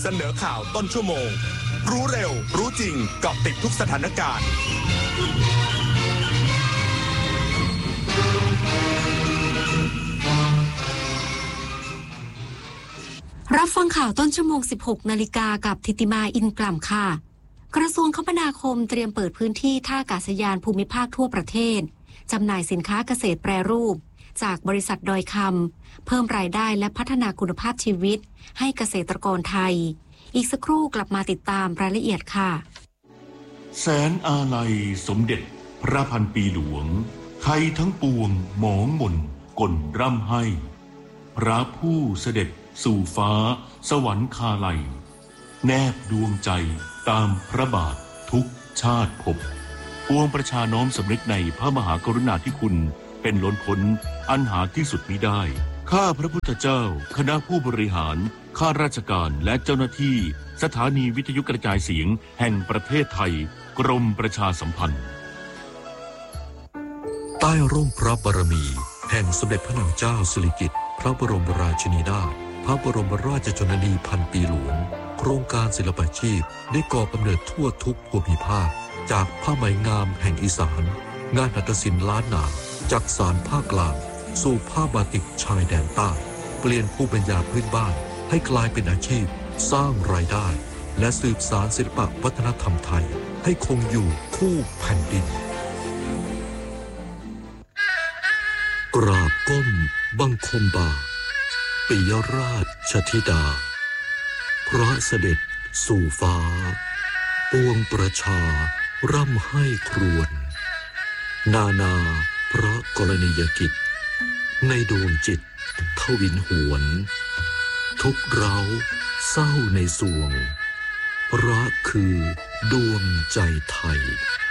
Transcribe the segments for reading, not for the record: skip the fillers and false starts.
เสนอข่าวต้นชั่วโมงรู้เร็วรู้จริงเกาะติดทุกสถานการณ์รับฟังข่าวต้นชั่วโมง 16 นาฬิกากับธิติมาอินกล่ำค่ะกระทรวงคมนาคมเตรียมเปิดพื้นที่ท่าอากาศยานภูมิภาคทั่วประเทศจำหน่ายสินค้าเกษตรแปรรูปจากบริษัทดอยคำเพิ่มรายได้และพัฒนาคุณภาพชีวิตให้เกษตรกรไทยอีกสักครู่กลับมาติดตามรายละเอียดค่ะแสนอาลัยสมเด็จพระพันปีหลวงไทยทั้งปวงหมองมนก่นร่ำให้พระผู้เสด็จสู่ฟ้าสวรรคาลัยแนบดวงใจตามพระบาททุกชาติภพปวงประชาน้อมสำนึกในพระมหากรุณาธิคุณเป็นล้นพ้นอันหาที่สุดมิได้ข้าพระพุทธเจ้าคณะผู้บริหารข้าราชการและเจ้าหน้าที่สถานีวิทยุกระจายเสียงแห่งประเทศไทยกรมประชาสัมพันธ์ใต้ร่มพระบารมีแห่งสมเด็จพระนางเจ้าสิริกิติ์พระบรมราชินีนาถพระบรมราชชนนีพันปีหลวงโครงการศิลปาชีพได้ก่อกำเนิดทั่วทุกภูมิภาคจากผ้าไหมงามแห่งอีสานงานหัตถศิลป์ล้านนาจากสานภาคกลางสู่ผ้าบาติกชายแดนใต้เปลี่ยนภูมิปัญญาพื้นบ้านให้กลายเป็นอาชีพสร้างรายได้และสืบสานศิลปวัฒนธรรมไทยให้คงอยู่คู่แผ่นดินกราบก้มบังคมบาทปิยราชธิดาพระเสด็จสู่ฟ้าปวงประชาร่ำให้ครวญนานาพระกรณียกิจในดวงจิตทวินหวนทุกเราเศร้าในสวงรักคือดวงใจไทย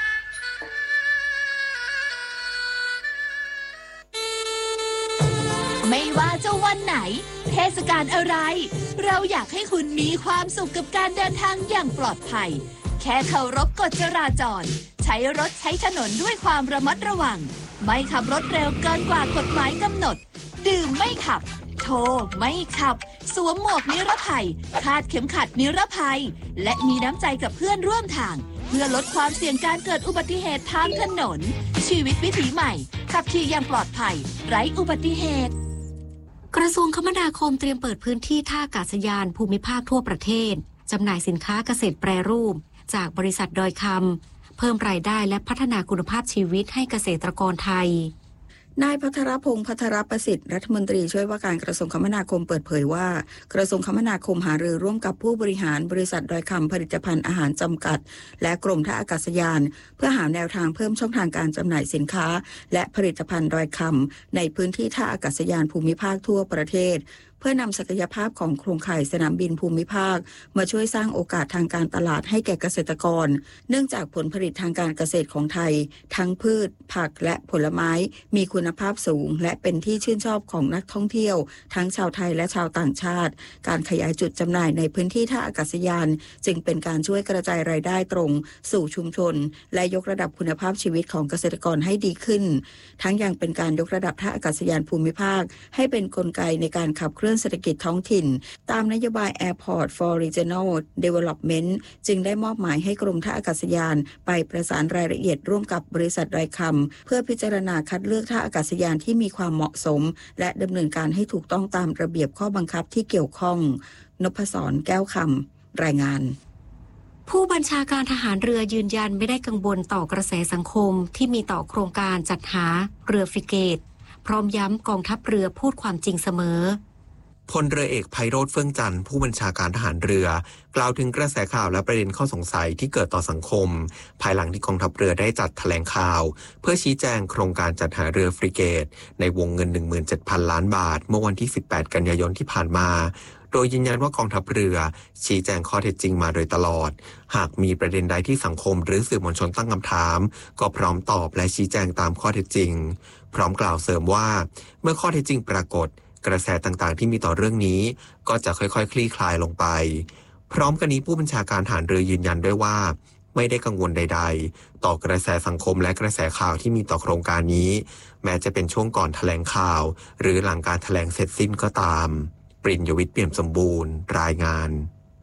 ไม่ว่าจะวันไหนเทศกาลอะไรเราอยากให้คุณมีความสุขกับการเดินทางอย่างปลอดภัยแค่เคารพกฎจราจรใช้รถใช้ถนนด้วยความระมัดระวังไม่ขับรถเร็วเกินกว่ากฎหมายกำหนดดื่มไม่ขับโทรไม่ขับสวมหมวกนิรภัยคาดเข็มขัดนิรภัยและมีน้ำใจกับเพื่อนร่วมทางเพื่อลดความเสี่ยงการเกิดอุบัติเหตุทางถนนชีวิตวิถีใหม่ขับขี่อย่างปลอดภัยไร้อุบัติเหตุกระทรวงคมนาคมเตรียมเปิดพื้นที่ท่าอากาศยานภูมิภาคทั่วประเทศจำหน่ายสินค้าเกษตรแปรรูปจากบริษัทดอยคำเพิ่มรายได้และพัฒนาคุณภาพชีวิตให้เกษตรกรไทยนายภัทรพงษ์ภัทรประสิทธิ์รัฐมนตรีช่วยว่าการกระทรวงคมนาคมเปิดเผยว่ากระทรวงคมนาคมหารือร่วมกับผู้บริหารบริษัทดอยคำผลิตภัณฑ์อาหารจำกัดและกรมท่าอากาศยานเพื่อหาแนวทางเพิ่มช่องทางการจำหน่ายสินค้าและผลิตภัณฑ์ดอยคำในพื้นที่ท่าอากาศยานภูมิภาคทั่วประเทศเพื่อนำศักยภาพของโครงข่ายสนามบินภูมิภาคมาช่วยสร้างโอกาสทางการตลาดให้แก่เกษตรกรเนื่องจากผลผลิตทางการเกษตรของไทยทั้งพืชผักและผลไม้มีคุณภาพสูงและเป็นที่ชื่นชอบของนักท่องเที่ยวทั้งชาวไทยและชาวต่างชาติการขยายจุดจำหน่ายในพื้นที่ท่าอากาศยานจึงเป็นการช่วยกระจายรายได้ตรงสู่ชุมชนและยกระดับคุณภาพชีวิตของเกษตรกรให้ดีขึ้นทั้งยังเป็นการยกระดับท่าอากาศยานภูมิภาคให้เป็นกลไกในการขับเคลื่อนเศรษฐกิจท้องถิ่นตามนโยบาย Airport for Regional Development จึงได้มอบหมายให้กรมท่าอากาศยานไปประสานรายละเอียดร่วมกับบริษัทดอยคำเพื่อพิจารณาคัดเลือกท่าอากาศยานที่มีความเหมาะสมและดำเนินการให้ถูกต้องตามระเบียบข้อบังคับที่เกี่ยวข้องนพศรแก้วคำรายงานผู้บัญชาการทหารเรือยืนยันไม่ได้กังวลต่อกระแสสังคมที่มีต่อโครงการจัดหาเรือฟริเกตพร้อมย้ำกองทัพเรือพูดความจริงเสมอพลเรือเอกไพโรจน์เฟื่องจันทร์ผู้บัญชาการทหารเรือกล่าวถึงกระแสข่าวและประเด็นข้อสงสัยที่เกิดต่อสังคมภายหลังที่กองทัพเรือได้จัดแถลงข่าวเพื่อชี้แจงโครงการจัดหาเรือฟริเกตในวงเงิน 17,000 ล้านบาทเมื่อวันที่18กันยายนที่ผ่านมาโดยยืนยันว่ากองทัพเรือชี้แจงข้อเท็จจริงมาโดยตลอดหากมีประเด็นใดที่สังคมหรือสื่อมวลชนตั้งคำถามก็พร้อมตอบและชี้แจงตามข้อเท็จจริงพร้อมกล่าวเสริมว่าเมื่อข้อเท็จจริงปรากฏกระแสต่างๆที่มีต่อเรื่องนี้ก็จะค่อยๆคลี่คลายลงไปพร้อมกันนี้ผู้บัญชาการทหารเรือยืนยันด้วยว่าไม่ได้กังวลใดๆต่อกระแสสังคมและกระแสข่าวที่มีต่อโครงการนี้แม้จะเป็นช่วงก่อนแถลงข่าวหรือหลังการแถลงเสร็จสิ้นก็ตามปริญญวิทย์เปี่ยมสมบูรณ์รายงาน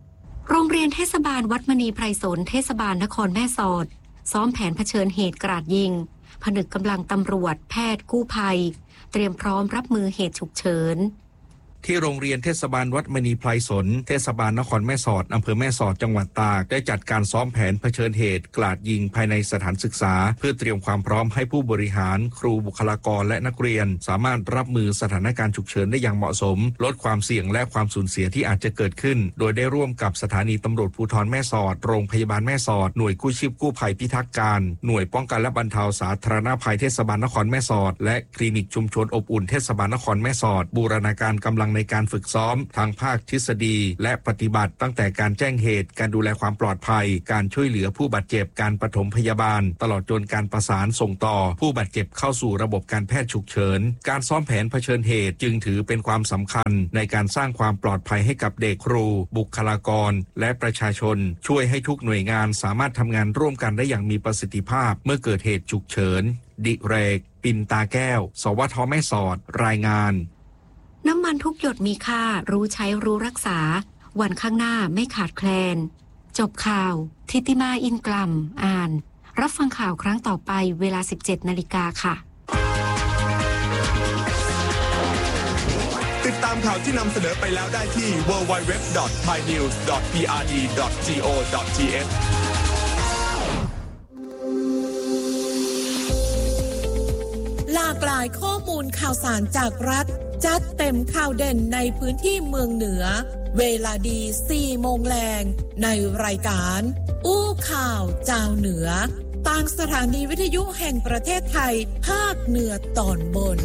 โรงเรียนเทศบาลวัดมณีไพรสนเทศบาลนครแม่สอดซ้อมแผนเผชิญเหตุกราดยิงผนึกกำลังตำรวจแพทย์กู้ภัยเตรียมพร้อมรับมือเหตุฉุกเฉินที่โรงเรียนเทศบาลวัดมณีไพรสนเทศบาลนครแม่สอดอำเภอแม่สอดจังหวัดตากได้จัดการซ้อมแผนเผชิญเหตุกราดยิงภายในสถานศึกษาเพื่อเตรียมความพร้อมให้ผู้บริหารครูบุคลากรและนักเรียนสามารถรับมือสถานการณ์ฉุกเฉินได้อย่างเหมาะสมลดความเสี่ยงและความสูญเสียที่อาจจะเกิดขึ้นโดยได้ร่วมกับสถานีตำรวจภูธรแม่สอดโรงพยาบาลแม่สอดหน่วยกู้ชีพกู้ภัยพิทักษ์การหน่วยป้องกันและบรรเทาสาธารณภัยเทศบาลนครแม่สอดและคลินิกชุมชนอบอุ่นเทศบาลนครแม่สอดบูรณาการกำลังในการฝึกซ้อมทางภาคทฤษฎีและปฏิบัติตั้งแต่การแจ้งเหตุการดูแลความปลอดภัยการช่วยเหลือผู้บาดเจ็บการปฐมพยาบาลตลอดจนการประสานส่งต่อผู้บาดเจ็บเข้าสู่ระบบการแพทย์ฉุกเฉินการซ้อมแผนเผชิญเหตุจึงถือเป็นความสำคัญในการสร้างความปลอดภัยให้กับเด็กครูบุคลากรและประชาชนช่วยให้ทุกหน่วยงานสามารถทำงานร่วมกันได้อย่างมีประสิทธิภาพเมื่อเกิดเหตุฉุกเฉินดิเรกปินตาแก้วสวทแม่สอดรายงานน้ำมันทุกหยดมีค่ารู้ใช้รู้รักษาวันข้างหน้าไม่ขาดแคลนจบข่าวทิติมาอินกลัมอ่านรับฟังข่าวครั้งต่อไปเวลา 17 นาฬิกาค่ะติดตามข่าวที่นำเสนอไปแล้วได้ที่ www.thainews.prd.go.th หลากหลายข้อมูลข่าวสารจากรัฐจัดเต็มข่าวเด่นในพื้นที่เมืองเหนือเวลาดี 4 โมงแรงในรายการอู้ข่าวเจ้าเหนือทางสถานีวิทยุแห่งประเทศไทยภาคเหนือตอนบน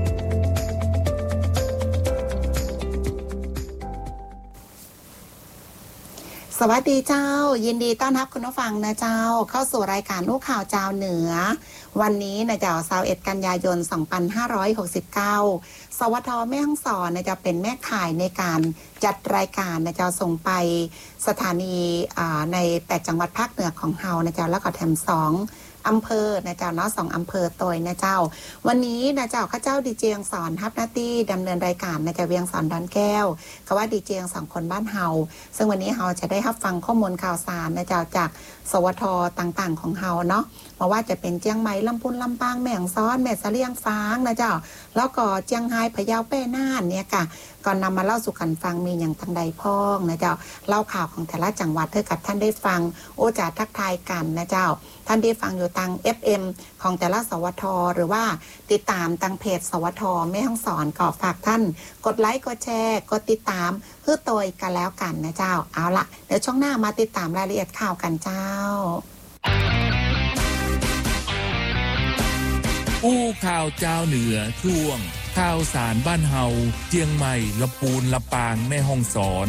สวัสดีเจ้ายินดีต้อนรับคุณผู้ฟังนะเจ้าเข้าสู่รายการอู้ข่าวเจ้าเหนือวันนี้นะเจ้า21 กันยายน 2569 สวทแม่ฮ่องสอนนะจะเป็นแม่ข่ายในการจัดรายการนะจะส่งไปสถานีใน8จังหวัดภาคเหนือของเฮานะเจ้าแล้วก็แถม2อำเภอนะเจ้าเนาะ2อำเภอตัวนะเจ้าวันนี้นะเจ้าข้าเจ้าดีเจงสอนทับหน้าที่ดำเนินรายการนะเจ้าเวียงสอนดอนแก้วเขาว่าดีเจง2คนบ้านเฮาซึ่งวันนี้เฮาจะได้รับฟังข้อมูลข่าวสารนะเจ้าจากสวทต่างๆของเฮาเนาะเพราะว่าจะเป็นเจียงใหม่ลำพูนลำปางแม่ฮ่องสอนแม่สะเลียงฟางนะเจ้าแล้วก็เจียงไฮ้พะเยาแป้น่านเนี่ยค่ะก่อนนำมาเล่าสู่กันฟังมีอย่างทางใดพ้องนะเจ้าเล่าข่าวของแต่ละจังหวัดเพื่อกับท่านได้ฟังโอจาทักทายกันนะเจ้าท่านได้ฟังอยู่ทาง FM ของแต่ละสวทหรือว่าติดตามทางเพจสวทแม่ฮ่องสอนก็ฝากท่านกดไลค์กดแชร์กดติดตามเพื่อตัวกันแล้วกันนะเจ้าเอาละเดี๋ยวช่วงหน้ามาติดตามรายละเอียดข่าวกันเจ้าอู้ข่าวเจ้าเหนือช่วงข่าวสารบ้านเฮาเจียงใหม่ลำพูนลำปางแม่ฮ่องสอน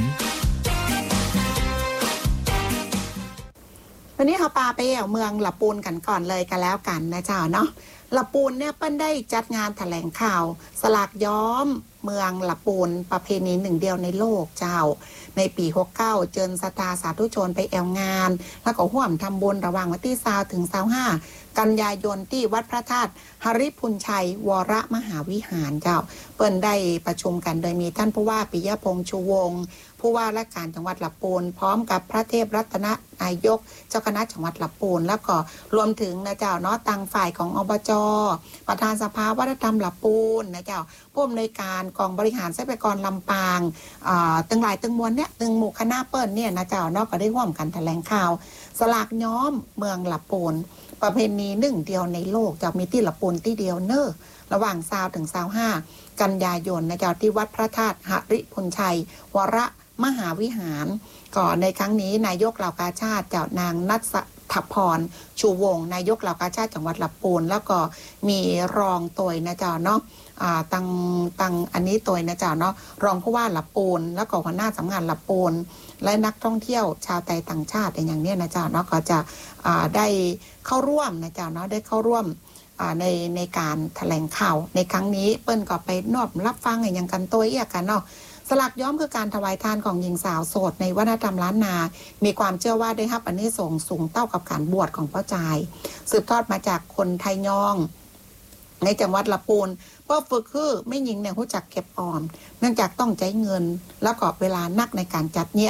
วันนี้เขาปาไปแอวเมืองลำปูนกันก่อนเลยกันแล้วกันนะเจ้าเนาะลำปูนเนี่ยเปิ้นได้จัดงานแถลงข่าวสลากย้อมเมืองลำปูนประเพณีหนึ่งเดียวในโลกเจ้าในปี69เจิญศรัทธาสาธุชนไปแอวงานแล้วก็ร่วมทำบุญระหว่างวันที่20ถึง25กันยายนที่วัดพระธาตุหฤพุนชัยวรมหาวิหารเจ้าเปิ้นได้ประชุมกันโดยมีท่านผู้ว่าปิยพงษ์ชูวงศ์ผู้ว่าราชการจังหวัดลำพูนพร้อมกับพระเทพรัตนนายกเจ้าคณะจังหวัดลำพูนแล้วก็รวมถึงนะเจ้าเนาะตังฝ่ายของอบจ.ประธานสภาวัฒนธรรมลำพูนนะเจ้าผู้อำนวยการกองบริหารทรัพยากรลำปางตึงหลายตึงมวลเนี่ยตึงหมู่คณะเปิ้นเนี่ยนะเจ้าเนาะก็ได้ร่วมกันแถลงข่าวสลากย้อมเมืองลำพูนประเพณีหนึ่งเดียวในโลกจะมีที่ลำพูนที่เดียวเนอะระหว่าง20ถึง25กันยายนนะเจ้าที่วัดพระธาตุหฤพุนชัยวรมหาวิหารก่อนในครั้งนี้นายกเหล่ากาชาติเจ้านางนัทถพรชูวงศ์นายกเหล่ากาชาติจังหวัดลำพูนแล้วก็มีรองตัวนะเจ้าเนาะตังอันนี้ตัวนะเจ้าเนาะรองผู้ว่าลำพูนแล้วก็หัวหน้าสำนักงานลำพูนและนักท่องเที่ยวชาวไทยต่างชาติอย่างนี้นะเจ้าเนาะก็จะได้เข้าร่วมนะเจ้าเนาะได้เข้าร่วมในการแถลงข่าวในครั้งนี้เปิ้นก็ไปนอบรับฟังอย่างกันตัวเอียกันเนาะสลักย้อมคือการถวายทานของหญิงสาวโสดในวัฒนธรรมล้านนามีความเชื่อว่าได้รับอานิสงส์สูงเท่ากับการบวชของพ่อจายสืบทอดมาจากคนไทยยองในจังหวัดลำพูนเพื่อฝึกคือไม่หญิงเนี่ยรู้จักเก็บออมเนื่องจากต้องใช้เงินแล้วก็เวลานักในการจัดเนี่ย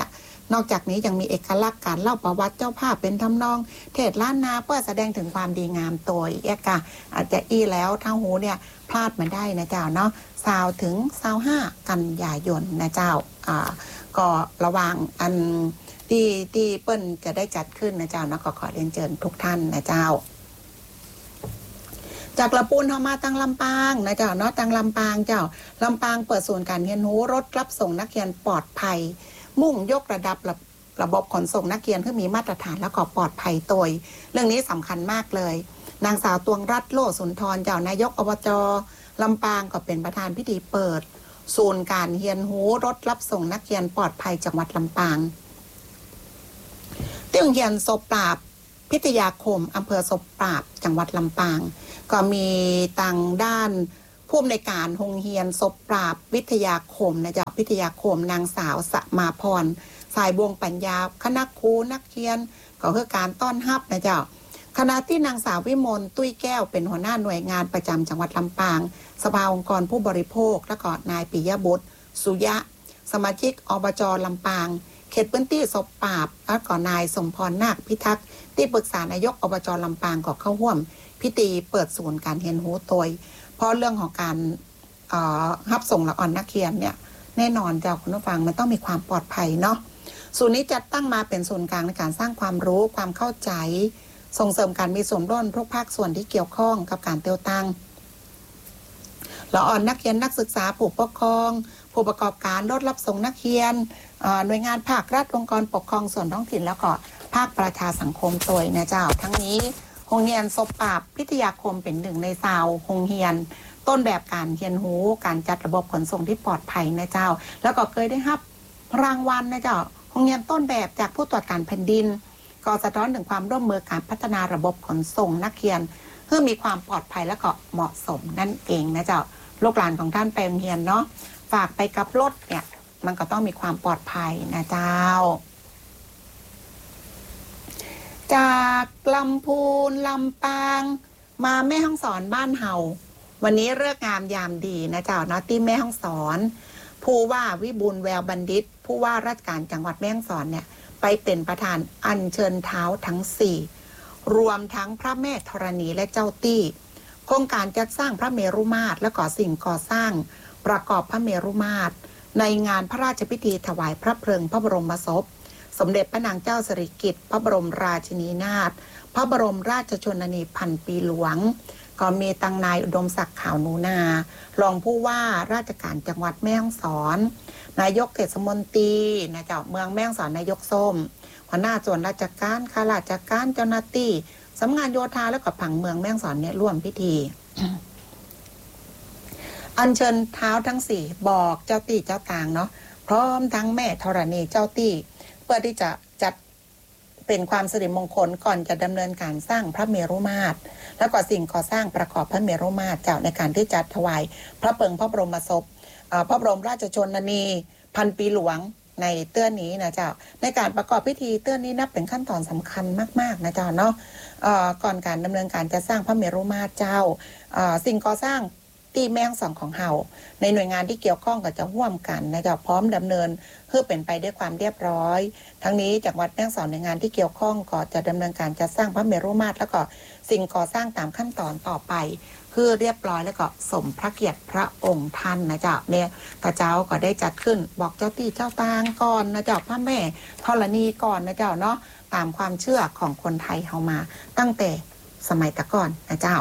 นอกจากนี้ยังมีเอกลักษณ์การเล่าประวัติเจ้าภาพเป็นทำนองเทศล้านนาเพื่อแสดงถึงความดีงามตัวเอกะอาจจะแล้วทั้งหูเนี่ยพลาดมาได้นะเจ้าเนาะ20ถึง25กันยายนนะเจ้าก็ระวังอันที่เปิ้นจะได้จัดขึ้นนะเจ้าเนาะก็ขอเรียนเชิญทุกท่านนะเจ้าจากละปูนเข้ามาตังลำปางนะเจ้าเนาะตังลำปางเจ้าลำปางเปิดศูนย์การเรียนรู้รถรับส่งนักเรียนปลอดภัยมุ่งยกระดับระบบขนส่งนักเรียนให้มีมาตรฐานและก็ปลอดภัยโดยเรื่องนี้สำคัญมากเลยนางสาวตวงรัตน์โลสุนทรเจ้านายกอบจ.ลำปางก็เป็นประธานพิธีเปิดศูนย์การเรียนรู้รถรับส่งนักเรียนปลอดภัยจังหวัดลำปางที่โรงเรียนศพปราบพิทยาคมอำเภอศพปราบจังหวัดลำปางก็มีทางด้านผู้อำนวยการโรงเรียนศพปราบวิทยาคมนะเจ้าพิทยาคมนางสาวสมาพรสายวงปัญญาคณะครูนักเรียนก็คือการต้อนรับนะเจ้าขณะที่นางสาววิมลตุ้ยแก้วเป็นหัวหน้าหน่วยงานประจำจังหวัดลำปางสภาองค์กรผู้บริโภคและก็นายปิยบุตรสุยะสมาชิกอบจ.ลำปางเขตพื้นที่ศพปราบและก็นายสมพรนาคพิทักษ์ที่ปรึกษานายกอบจ.ลำปางก็เข้าร่วมพิธีเปิดศูนย์การเรียนรู้โดยเพราะเรื่องของการรับส่งละอ่อนนักเรียนเนี่ยแน่นอนเจ้าคุณผู้ฟังมันต้องมีความปลอดภัยเนาะศูนย์นี้จัดตั้งมาเป็นศูนย์กลางในการสร้างความรู้ความเข้าใจส่งเสริมการมีส่วนร่วมทุกภาคส่วนที่เกี่ยวข้องกับการเตียวตั้งละอ่อนนักเรียนนักศึกษาผู้ปกครองผู้ประกอบการรถรับส่งนักเรียนหน่วยงานภาครัฐองค์กรปกครองส่วนท้องถิ่นแล้วก็ภาคประชาสังคมตัวนะเจ้าทั้งนี้โรงเรียนศพปราบพิทยาคมเป็นหนึ่งในซาวโรงเรียนต้นแบบการเรียนรู้การจัดระบบขนส่งที่ปลอดภัยนะเจ้าแล้วก็เคยได้รับรางวัลนะเจ้าโรงเรียนต้นแบบจากผู้ตรวจการแผ่นดินก็สะท้อนถึงความร่วมมือการพัฒนาระบบขนส่งนักเรียนเพื่อมีความปลอดภัยและก็เหมาะสมนั่นเองนะเจ้าลูกหลานของท่านไปโรงเรียนเนาะฝากไปกับรถเนี่ยมันก็ต้องมีความปลอดภัยนะเจ้าจากลำพูนลำปางมาแม่ฮ่องสอนบ้านเฮาวันนี้ฤกษ์งามยามดีนะเจ้าเนาะที่แม่ฮ่องสอนผู้ว่าวิบูลย์แววบัณฑิตผู้ว่าราชการจังหวัดแม่ฮ่องสอนเนี่ยไปเป็นประธานอัญเชิญเท้าทั้ง4รวมทั้งพระแม่ธรณีและเจ้าตี้โครงการจัดสร้างพระเมรุมาตรและก่อสิ่งก่อสร้างประกอบพระเมรุมาตรในงานพระราชพิธีถวายพระเพลิงพระบรมศพสมเด็จพระนางเจ้าสิริกิติ์พระบรมราชินีนาถพระบรมราชชนนีพันปีหลวงก็มีตังนายอุดมศักดิ์ขาวหนูนารองผู้ว่าราชการจังหวัดแม่ฮ่องสอนนายกเทศมนตรีนะเจ้าเมืองแม่ฮ่องสอนนายกส้มหัวหน้าส่วนราชการข้าราชการเจ้าหน้าที่สำนักงานโยธาและก็ผังเมืองแม่ฮ่องสอนเนี่ยร่วมพิธีอัญเชิญเท้าทั้ง4บอกเจ้าตี้เจ้าต่างเนาะพร้อมทั้งแม่ธรณีเจ้าตี้เพื่อที่จะจัดเป็นความสิริมงคลก่อนจะดำเนินการสร้างพระเมรุมาตรแล้วก็สิ่งก่อสร้างประกอบพระเมรุมาตรเจ้าในการที่จะถวายพระเพลิงพระบรมศพพระบรมราชชนนีพันปีหลวงในเตื้อนี้นะเจ้าในการประกอบพิธีเตื้อนี้นับเป็นขั้นตอนสำคัญมากๆนะเจ้าเนาะก่อนการดำเนินการจะสร้างพระเมรุมาตรเจ้าสิ่งก่อสร้างที่แม่ฮ่องสอนของเฮาในหน่วยงานที่เกี่ยวข้องก็จะร่วมกันนะเจ้าพร้อมดำเนินเพื่อเป็นไปด้วยความเรียบร้อยทั้งนี้จังหวัดแม่ฮ่องสอนในงานที่เกี่ยวข้องก็จะดำเนินการจัดสร้างพระเมรุมาตรแล้วก็สิ่งก่อสร้างตามขั้นตอนต่อไปเพื่อเรียบร้อยแล้วก็สมพระเกียรติพระองค์ท่านนะเจ้าเนี่ยพระเจ้าก็ได้จัดขึ้นบอกเจ้าตี้เจ้าตางก่อนนะเจ้าพระแม่ธรณีก่อนนะเจ้าเนาะตามความเชื่อของคนไทยเฮามาตั้งแต่สมัยตะก่อนนะเจ้า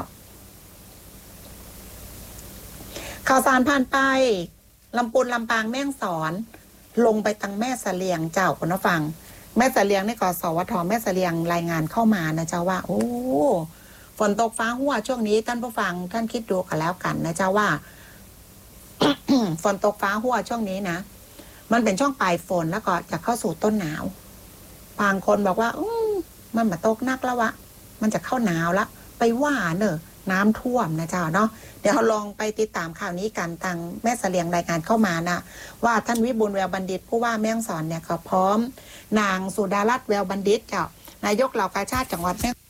ข่าวสารผ่านไปลำพูนลำปางแม่ฮ่องสอนลงไปตังแม่เสลียงเจ้าคุณผู้ฟังแม่เสลียงในกสวทแม่เสลียงรายงานเข้ามานะเจ้าว่าโอ้ฝนตกฟ้าหัวช่วงนี้ท่านผู้ฟังท่านคิดดูกันแล้วกันนะเจ้าว่า ฝนตกฟ้าหัวช่วงนี้นะมันเป็นช่วงปลายฝนแล้วก็จะเข้าสู่ต้นหนาวบางคนบอกว่ามันมาตกนักแล้ววะมันจะเข้าหนาวละไปว่าเนอะน้ำท่วมนะเจ้าเนาะเดี๋ยวเราลองไปติดตามข่าวนี้กันทางแม่เสลียงรายงานเข้ามานะว่าท่านวิบูลย์แววบัณฑิตผู้ว่าแม่ฮ่องสอนเนี่ยเขาพร้อมนางสุดารัตน์แววบัณฑิตเจ้านายกเหล่ากาชาติจังหวัดแม่